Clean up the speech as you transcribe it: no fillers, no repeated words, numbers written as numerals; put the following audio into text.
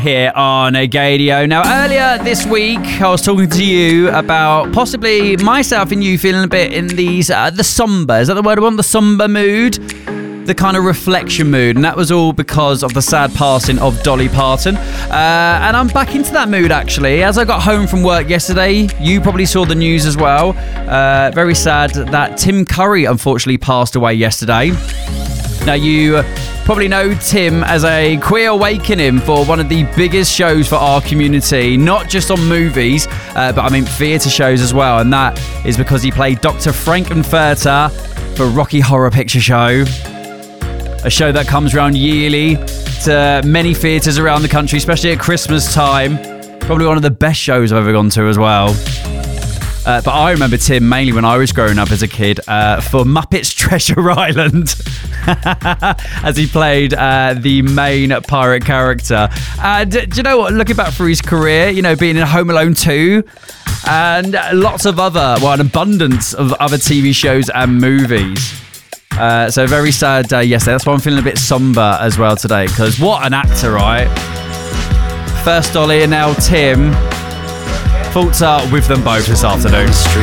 Here on Gadio. Now, earlier this week, I was talking to you about possibly myself and you feeling a bit in these, the somber, is that the word I want? The somber mood? The kind of reflection mood, and that was all because of the sad passing of Dolly Parton. And I'm back into that mood, actually. As I got home from work yesterday, you probably saw the news as well. Very sad that Tim Curry unfortunately passed away yesterday. Now, you probably know Tim as a queer awakening for one of the biggest shows for our community, not just on movies, but I mean theatre shows as well. And that is because he played Dr. Frank-N-Furter for Rocky Horror Picture Show, a show that comes around yearly to many theatres around the country, especially at Christmas time. Probably one of the best shows I've ever gone to as well. But I remember Tim mainly when I was growing up as a kid for Muppets Treasure Island, as he played the main pirate character. And do you know what? Looking back through his career, you know, being in Home Alone 2 and lots of other, well, an abundance of other TV shows and movies. So very sad day yesterday. That's why I'm feeling a bit somber as well today, because what an actor, right? First Dolly and now Tim. Thoughts are with them both this afternoon.